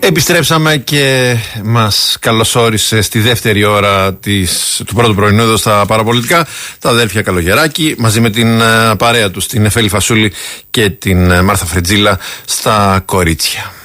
Επιστρέψαμε και μας καλωσόρισε στη δεύτερη ώρα του πρώτου πρωινού εδώ στα Παραπολιτικά τα αδέλφια Καλογεράκη μαζί με την παρέα τους, την Εφέλη Φασούλη και την Μάρθα Φρετζίλα στα κορίτσια.